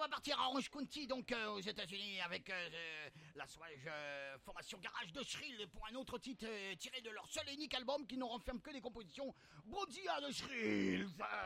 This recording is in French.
va partir à Orange County, donc aux États-Unis, avec la sauvage formation Garage de Shrill pour un autre titre tiré de leur seul et unique album qui ne renferme que des compositions Brodia de Shrill.